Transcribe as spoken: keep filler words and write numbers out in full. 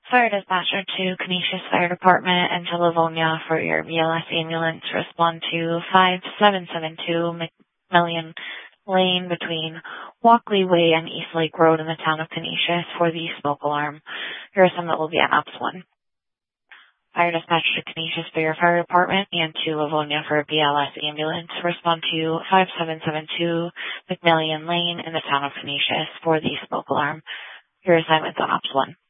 Fire dispatcher to Canisius Fire Department and to Livonia for your B L S ambulance. Respond to five seven seven two McMillian Lane between Walkley Way and East Lake Road in the town of Canisius for the smoke alarm. Your assignment will be on Ops one. Fire dispatcher to Canisius for your fire department and to Livonia for a B L S ambulance. Respond to five seven seven two McMillian Lane in the town of Canisius for the smoke alarm. Your assignment's on Ops one.